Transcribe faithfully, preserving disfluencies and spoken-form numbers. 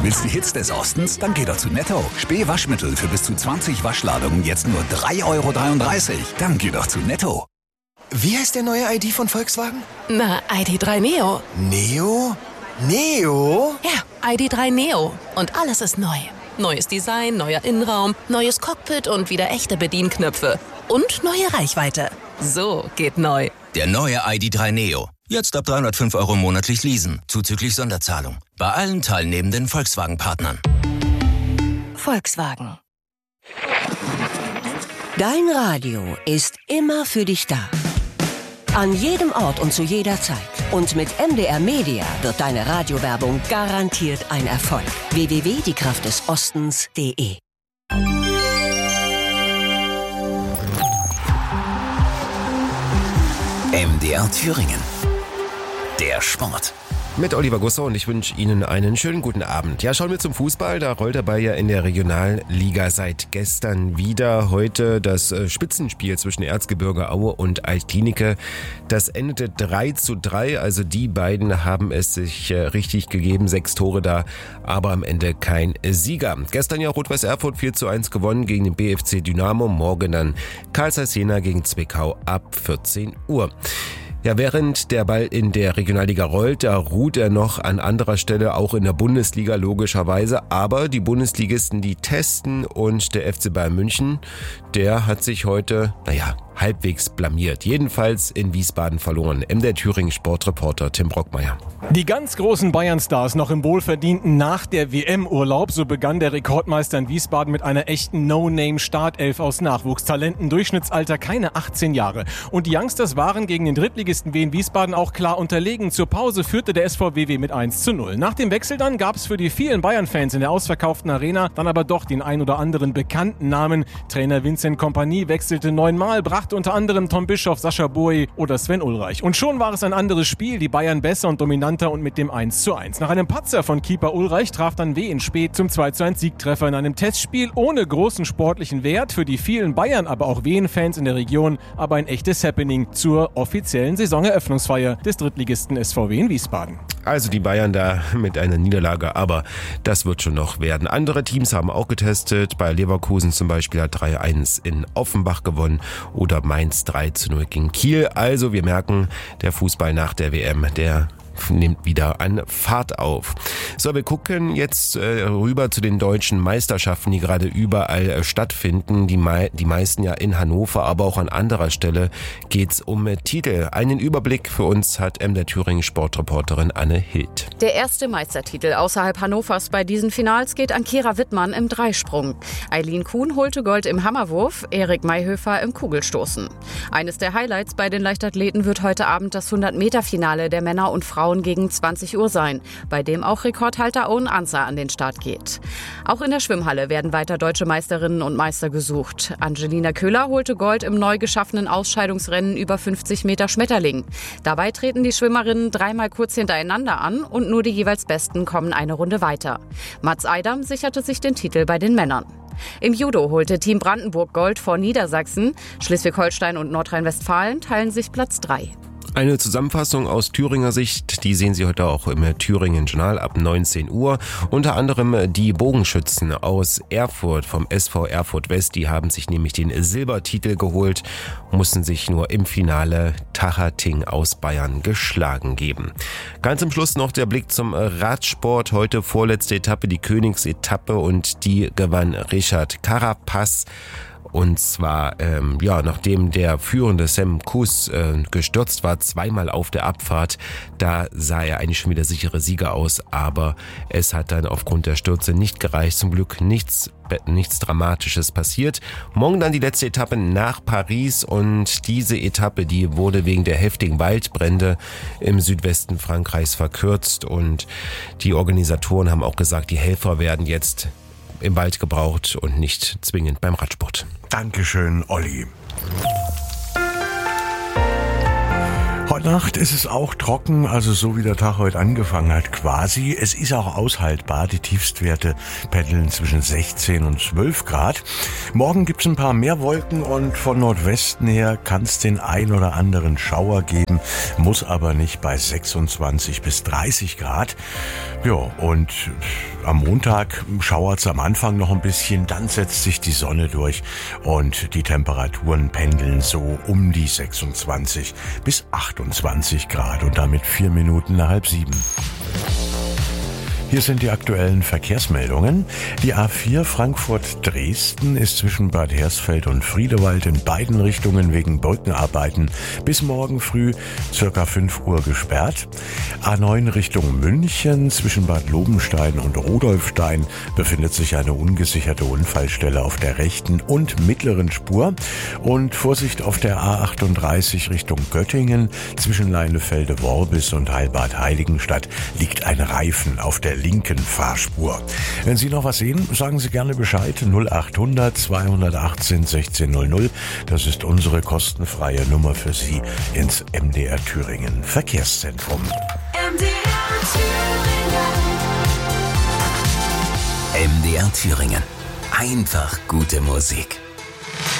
Du willst die Hits des Ostens? Dann geh doch zu Netto. Spee-Waschmittel für bis zu zwanzig Waschladungen jetzt nur drei Euro dreiunddreißig. Dann geh doch zu Netto. Wie heißt der neue I D von Volkswagen? Na, I D drei Neo. Neo? Neo? Ja, I D drei Neo. Und alles ist neu. Neues Design, neuer Innenraum, neues Cockpit und wieder echte Bedienknöpfe. Und neue Reichweite. So geht neu. Der neue I D drei Neo. Jetzt ab dreihundertfünf Euro monatlich leasen, zuzüglich Sonderzahlung. Bei allen teilnehmenden Volkswagen-Partnern. Volkswagen. Dein Radio ist immer für dich da. An jedem Ort und zu jeder Zeit. Und mit M D R Media wird deine Radiowerbung garantiert ein Erfolg. w w w punkt die kraft des ostens punkt de M D R Thüringen. Der Sport. Mit Oliver Gusser und ich wünsche Ihnen einen schönen guten Abend. Ja, schauen wir zum Fußball. Da rollt der Ball ja in der Regionalliga seit gestern wieder. Heute das Spitzenspiel zwischen Erzgebirge Aue und Altlinike. Das endete drei zu drei. Also die beiden haben es sich richtig gegeben. Sechs Tore da, aber am Ende kein Sieger. Gestern ja Rot-Weiß Erfurt vier zu eins gewonnen gegen den B F C Dynamo. Morgen dann Carl Zeiss Jena gegen Zwickau ab vierzehn Uhr. Ja, während der Ball in der Regionalliga rollt, da ruht er noch an anderer Stelle, auch in der Bundesliga logischerweise. Aber die Bundesligisten, die testen und der F C Bayern München, der hat sich heute, naja, halbwegs blamiert. Jedenfalls in Wiesbaden verloren. M D R Thüringen Sportreporter Tim Brockmeier. Die ganz großen Bayern-Stars noch im wohlverdienten nach der W M-Urlaub. So begann der Rekordmeister in Wiesbaden mit einer echten No-Name-Startelf aus Nachwuchstalenten. Durchschnittsalter keine achtzehn Jahre. Und die Youngsters waren gegen den Drittligisten Wien Wiesbaden auch klar unterlegen. Zur Pause führte der S V W W mit eins zu null. Nach dem Wechsel dann gab es für die vielen Bayern-Fans in der ausverkauften Arena dann aber doch den ein oder anderen bekannten Namen. Trainer Vincent Kompany wechselte neunmal, brachte unter anderem Tom Bischoff, Sascha Boey oder Sven Ulreich. Und schon war es ein anderes Spiel, die Bayern besser und dominanter und mit dem eins zu eins. Nach einem Patzer von Keeper Ulreich traf dann W in Spät zum zwei zu eins Siegtreffer in einem Testspiel ohne großen sportlichen Wert. Für die vielen Bayern, aber auch Wien-Fans in der Region, aber ein echtes Happening zur offiziellen Saisoneröffnungsfeier des Drittligisten S V W in Wiesbaden. Also die Bayern da mit einer Niederlage, aber das wird schon noch werden. Andere Teams haben auch getestet. Bei Leverkusen zum Beispiel hat drei eins in Offenbach gewonnen oder Mainz drei zu null gegen Kiel. Also wir merken, der Fußball nach der W M, der nimmt wieder an Fahrt auf. So, wir gucken jetzt äh, rüber zu den deutschen Meisterschaften, die gerade überall äh, stattfinden. Die, mei- die meisten ja in Hannover, aber auch an anderer Stelle geht's um äh, Titel. Einen Überblick für uns hat M D R Thüringen Sportreporterin Anne Hild. Der erste Meistertitel außerhalb Hannovers bei diesen Finals geht an Kira Wittmann im Dreisprung. Eileen Kuhn holte Gold im Hammerwurf, Erik Mayhöfer im Kugelstoßen. Eines der Highlights bei den Leichtathleten wird heute Abend das hundert-Meter-Finale der Männer und Frauen gegen zwanzig Uhr sein, bei dem auch Rekordhalter Owen Ansah an den Start geht. Auch in der Schwimmhalle werden weiter deutsche Meisterinnen und Meister gesucht. Angelina Köhler holte Gold im neu geschaffenen Ausscheidungsrennen über fünfzig Meter Schmetterling. Dabei treten die Schwimmerinnen dreimal kurz hintereinander an und nur die jeweils Besten kommen eine Runde weiter. Mats Eidam sicherte sich den Titel bei den Männern. Im Judo holte Team Brandenburg Gold vor Niedersachsen. Schleswig-Holstein und Nordrhein-Westfalen teilen sich Platz drei. Eine Zusammenfassung aus Thüringer Sicht, die sehen Sie heute auch im Thüringen Journal ab neunzehn Uhr. Unter anderem die Bogenschützen aus Erfurt vom S V Erfurt West, die haben sich nämlich den Silbertitel geholt, mussten sich nur im Finale Tachating aus Bayern geschlagen geben. Ganz zum Schluss noch der Blick zum Radsport. Heute vorletzte Etappe, die Königsetappe, und die gewann Richard Carapaz. Und zwar, ähm, ja, nachdem der führende Sam Kuss äh, gestürzt war, zweimal auf der Abfahrt, da sah er eigentlich schon wieder sichere Sieger aus, aber es hat dann aufgrund der Stürze nicht gereicht. Zum Glück nichts, nichts Dramatisches passiert. Morgen dann die letzte Etappe nach Paris, und diese Etappe, die wurde wegen der heftigen Waldbrände im Südwesten Frankreichs verkürzt, und die Organisatoren haben auch gesagt, die Helfer werden jetzt im Wald gebraucht und nicht zwingend beim Radsport. Dankeschön, Olli. Heute Nacht ist es auch trocken, also so wie der Tag heute angefangen hat quasi. Es ist auch aushaltbar. Die Tiefstwerte pendeln zwischen sechzehn und zwölf Grad. Morgen gibt's ein paar mehr Wolken und von Nordwesten her kann es den ein oder anderen Schauer geben, muss aber nicht bei sechsundzwanzig bis dreißig Grad. Ja, und am Montag schauert's am Anfang noch ein bisschen, dann setzt sich die Sonne durch und die Temperaturen pendeln so um die sechsundzwanzig bis achtundzwanzig Grad und damit vier Minuten nach halb sieben. Hier sind die aktuellen Verkehrsmeldungen. Die A vier Frankfurt-Dresden ist zwischen Bad Hersfeld und Friedewald in beiden Richtungen wegen Brückenarbeiten bis morgen früh circa fünf Uhr gesperrt. A neun Richtung München zwischen Bad Lobenstein und Rudolfstein befindet sich eine ungesicherte Unfallstelle auf der rechten und mittleren Spur. Und Vorsicht auf der A achtunddreißig Richtung Göttingen zwischen Leinefelde-Worbis und Heilbad-Heiligenstadt liegt ein Reifen auf der linken Fahrspur. Wenn Sie noch was sehen, sagen Sie gerne Bescheid. null achthundert zweihundertachtzehn sechzehnhundert. Das ist unsere kostenfreie Nummer für Sie ins M D R Thüringen Verkehrszentrum. M D R Thüringen. M D R Thüringen. Einfach gute Musik.